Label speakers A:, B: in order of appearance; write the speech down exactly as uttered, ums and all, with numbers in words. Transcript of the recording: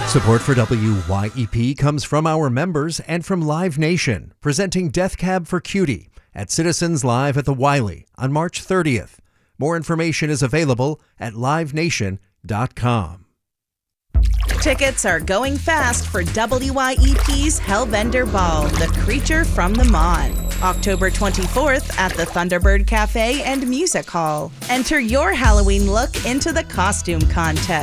A: Support for W Y E P comes from our members and from Live Nation, presenting Death Cab for Cutie at Citizens Live at the Wiley on March thirtieth. More information is available at live nation dot com.
B: Tickets are going fast for W Y E P's Hellbender Ball, The Creature from the Mon, October twenty-fourth at the Thunderbird Cafe and Music Hall. Enter your Halloween look into the costume contest.